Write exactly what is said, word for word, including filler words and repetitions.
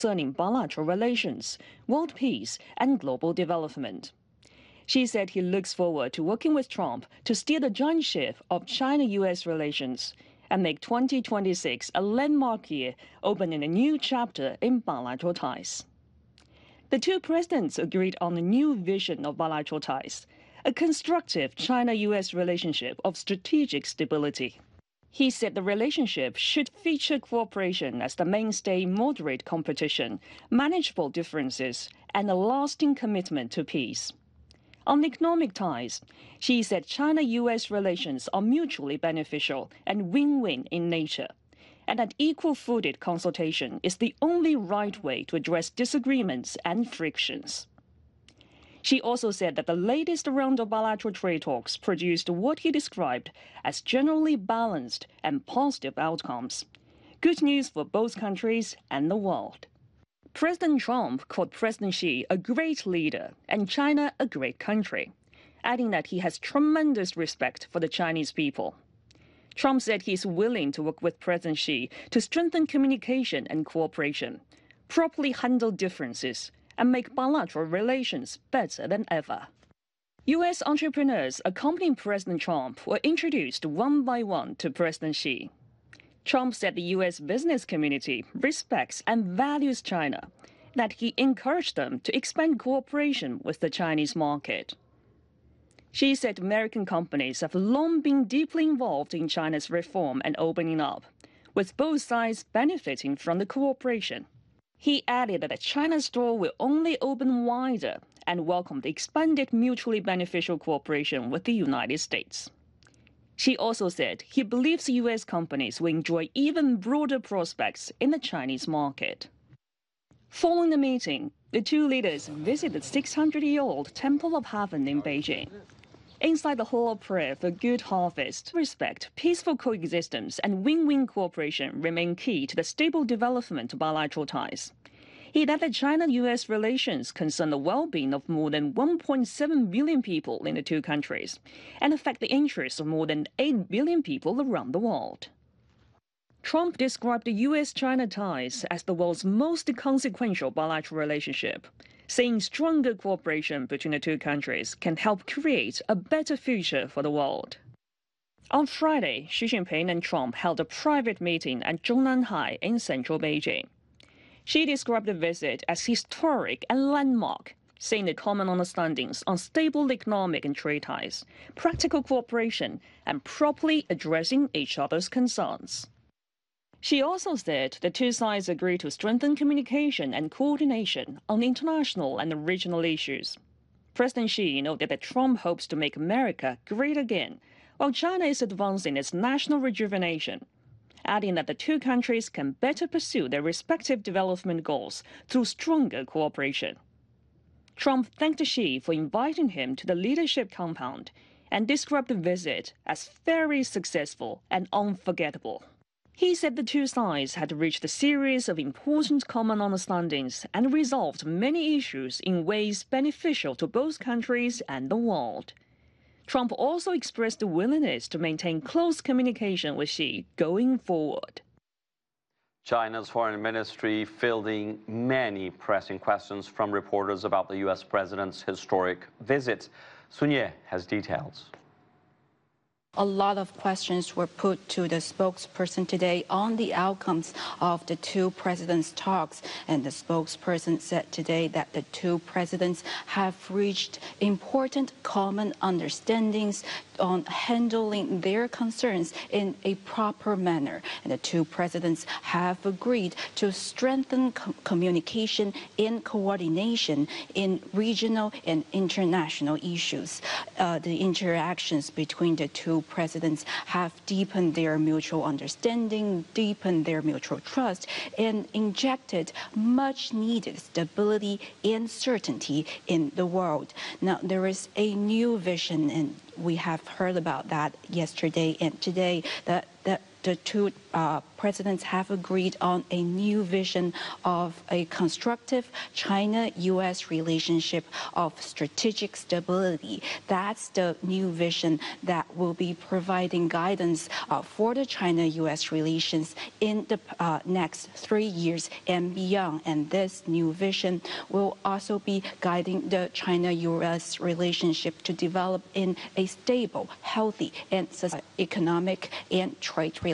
concerning bilateral relations, world peace, and global development. Xi said he looks forward to working with Trump to steer the giant ship of China U S relations and make twenty twenty-six a landmark year, opening a new chapter in bilateral ties. The two presidents agreed on a new vision of bilateral ties, a constructive China U S relationship of strategic stability. He said the relationship should feature cooperation as the mainstay, moderate competition, manageable differences, and a lasting commitment to peace. On economic ties, Xi said China U S relations are mutually beneficial and win-win in nature, and that equal-footed consultation is the only right way to address disagreements and frictions. She also said that the latest round of bilateral trade talks produced what he described as generally balanced and positive outcomes. Good news for both countries and the world. President Trump called President Xi a great leader and China a great country, adding that he has tremendous respect for the Chinese people. Trump said he is willing to work with President Xi to strengthen communication and cooperation, properly handle differences, and make bilateral relations better than ever. U S entrepreneurs accompanying President Trump were introduced one by one to President Xi. Trump said the U S business community respects and values China, that he encouraged them to expand cooperation with the Chinese market. Xi said American companies have long been deeply involved in China's reform and opening up, with both sides benefiting from the cooperation. He added that China's door will only open wider and welcomed expanded mutually beneficial cooperation with the United States. Xi also said he believes U S companies will enjoy even broader prospects in the Chinese market. Following the meeting, the two leaders visited the six hundred year old Temple of Heaven in Beijing. Inside the Hall of Prayer for Good Harvest, respect, peaceful coexistence, and win-win cooperation remain key to the stable development of bilateral ties. He added that China-U S relations concern the well-being of more than one point seven billion people in the two countries and affect the interests of more than eight billion people around the world. Trump described the U S China ties as the world's most consequential bilateral relationship, saying stronger cooperation between the two countries can help create a better future for the world. On Friday, Xi Jinping and Trump held a private meeting at Zhongnanhai in central Beijing. Xi described the visit as historic and landmark, saying the common understandings on stable economic and trade ties, practical cooperation, and properly addressing each other's concerns. She also said the two sides agreed to strengthen communication and coordination on international and regional issues. President Xi noted that Trump hopes to make America great again, while China is advancing its national rejuvenation, adding that the two countries can better pursue their respective development goals through stronger cooperation. Trump thanked Xi for inviting him to the leadership compound and described the visit as very successful and unforgettable. He said the two sides had reached a series of important common understandings and resolved many issues in ways beneficial to both countries and the world. Trump also expressed a willingness to maintain close communication with Xi going forward. China's foreign ministry fielding many pressing questions from reporters about the U S president's historic visit. Sun Ye has details. A lot of questions were put to the spokesperson today on the outcomes of the two presidents' talks. And the spokesperson said today that the two presidents have reached important common understandings on handling their concerns in a proper manner. And the two presidents have agreed to strengthen co communication and coordination in regional and international issues. Uh, the interactions between the two presidents have deepened their mutual understanding, deepened their mutual trust, and injected much needed stability and certainty in the world. Now, there is a new vision, and we have heard about that yesterday and today, that, that the two uh, presidents have agreed on a new vision of a constructive China-U S relationship of strategic stability. That's the new vision that will be providing guidance uh, for the China-U S relations in the uh, next three years and beyond. And this new vision will also be guiding the China-U S relationship to develop in a stable, healthy, and sustainable economic and trade relationship.